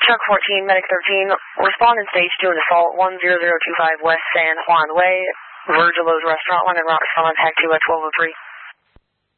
Chuck 14, Medic 13, respond in stage 2 in assault 10025 West San Juan Way, Virgilo's Restaurant, London Rock, contact 2 at 1203.